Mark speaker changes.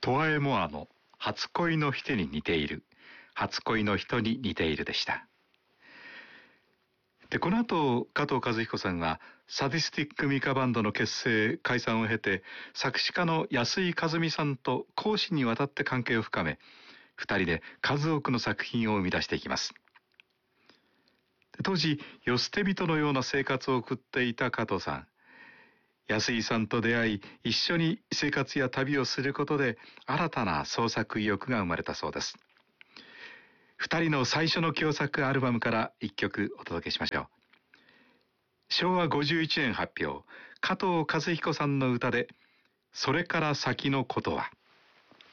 Speaker 1: トワエモアの初恋の人に似ている、初恋の人に似ているでした。で、この後加藤和彦さんはサディスティックミカバンドの結成解散を経て、作詞家の安井和美さんと公私にわたって関係を深め、二人で数多くの作品を生み出していきます。当時世捨て人のような生活を送っていた加藤さん、安井さんと出会い、一緒に生活や旅をすることで新たな創作意欲が生まれたそうです。二人の最初の共作アルバムから一曲お届けしましょう。昭和51年発表、加藤和彦さんの歌で、それから先のことは。